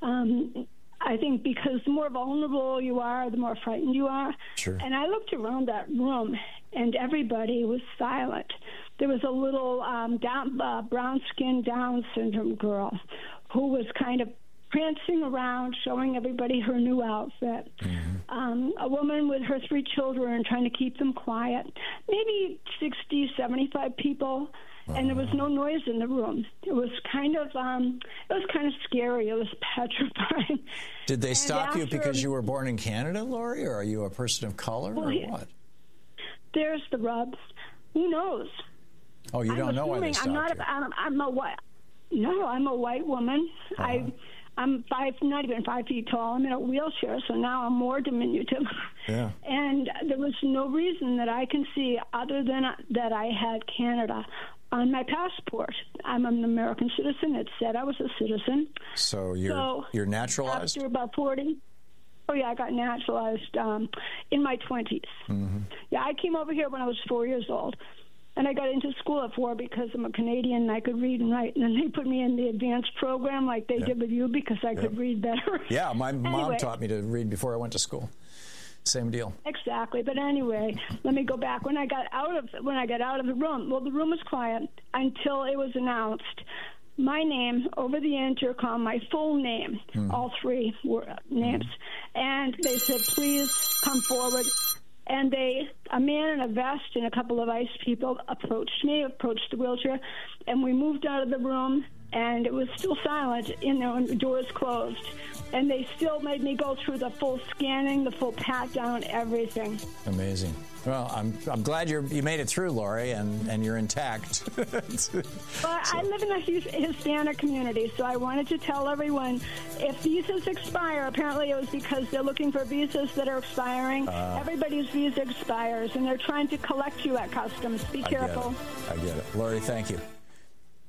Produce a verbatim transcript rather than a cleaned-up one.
Um, I think because the more vulnerable you are, the more frightened you are. Sure. And I looked around that room, and everybody was silent. There was a little um, down, uh, brown-skinned Down syndrome girl who was kind of prancing around, showing everybody her new outfit. Mm-hmm. Um, a woman with her three children trying to keep them quiet. Maybe sixty, seventy-five people, uh-huh. and there was no noise in the room. It was kind of, um, it was kind of scary. It was petrifying. Did they and stop after, you because you were born in Canada, Lori, or are you a person of color, well, or what? There's the rub. Who knows? Oh, you don't I'm know why they assuming stopped I'm not. you. A, I'm, I'm a white. No, I'm a white woman. Uh-huh. I. I'm five, not even five feet tall. I'm in a wheelchair, so now I'm more diminutive. Yeah. And there was no reason that I can see other than that I had Canada on my passport. I'm an American citizen. It said I was a citizen. So you're so you're naturalized? After about forty. Oh, yeah, I got naturalized um, in my twenties. Mm-hmm. Yeah, I came over here when I was four years old. And I got into school at four because I'm a Canadian and I could read and write. And then they put me in the advanced program like they yep. did with you because I yep. could read better. Yeah, my anyway. mom taught me to read before I went to school. Same deal. Exactly. But anyway, let me go back. When I got out of when I got out of the room, well, the room was quiet until it was announced. My name over the intercom, my full name, mm. all three were names. Mm. And they said, please come forward. And they, a man in a vest and a couple of ICE people approached me, approached the wheelchair, and we moved out of the room, and it was still silent, you know, and the doors closed. And they still made me go through the full scanning, the full pat-down, everything. Amazing. Well, I'm I'm glad you you made it through, Lori, and, and you're intact. Well, so. I live in a Hispanic community, so I wanted to tell everyone, if visas expire, apparently it was because they're looking for visas that are expiring. Uh, Everybody's visa expires, and they're trying to collect you at customs. Be careful. I get it. I get it. Lori, thank you.